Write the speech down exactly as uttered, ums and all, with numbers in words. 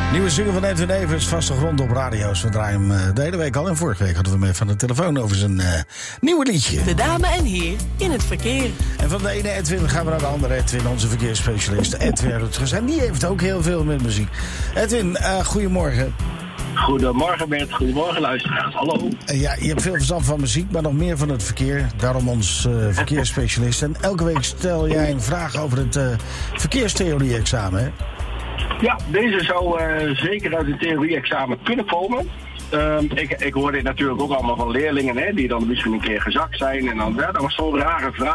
Nieuwe single van Edwin Evers, vaste grond op radio's. We draaien hem uh, de hele week al. En vorige week hadden we hem even aan de telefoon over zijn uh, nieuwe liedje. De dame en heer in het verkeer. En van de ene Edwin gaan we naar de andere Edwin, onze verkeersspecialist Edwin Rutgers. En die heeft ook heel veel met muziek. Edwin, uh, goedemorgen. Goedemorgen Bert, goedemorgen luisteraars, hallo. Uh, ja, je hebt veel verstand van muziek, maar nog meer van het verkeer. Daarom ons uh, verkeersspecialist. En elke week stel jij een vraag over het uh, verkeerstheorie-examen, hè? Ja, deze zou uh, zeker uit het theorie-examen kunnen komen. Uh, ik, ik hoor dit natuurlijk ook allemaal van leerlingen, hè, die dan misschien een keer gezakt zijn. En dan, ja, dat was zo'n rare vraag.